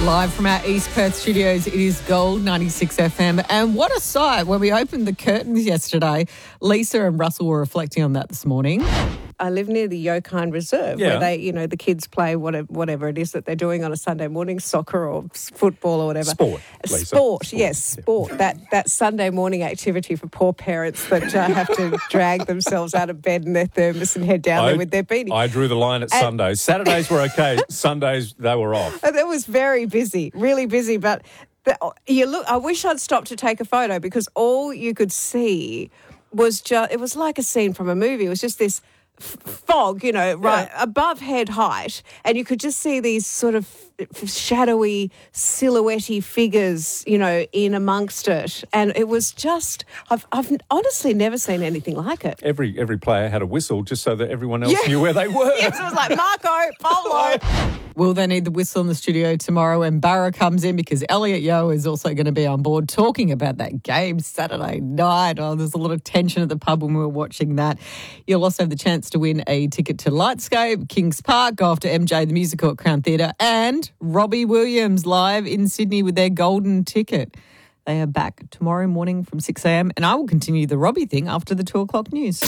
Live from our East Perth studios, it is Gold 96 FM. And what a sight when we opened the curtains yesterday. Lisa and Russell were reflecting on that this morning. I live near the Yokine Reserve where they, the kids play whatever it is that they're doing on a Sunday morning, soccer or football or whatever. Sport, Lisa. Sport. Yes, sport. That Sunday morning activity for poor parents that have to drag themselves out of bed in their thermos and head down there with their beanie. I drew the line at Sundays. Saturdays were okay. Sundays, they were off. It was very busy, really busy, but I wish I'd stopped to take a photo because all you could see was it was like a scene from a movie. It was just this fog, right above head height, and you could just see these sort of shadowy, silhouette-y figures, in amongst it. And it was just, I've honestly never seen anything like it. Every player had a whistle just so that everyone else knew where they were. Yes, it was like, Marco, Polo. Will they need the whistle in the studio tomorrow when Barra comes in, because Elliot Yeo is also going to be on board talking about that game Saturday night. Oh, there's a lot of tension at the pub when we were watching that. You'll also have the chance to win a ticket to Lightscape, Kings Park, go off to MJ the Musical at Crown Theatre, and Robbie Williams live in Sydney with their golden ticket. They are back tomorrow morning from 6 a.m, and I will continue the Robbie thing after the 2 o'clock news.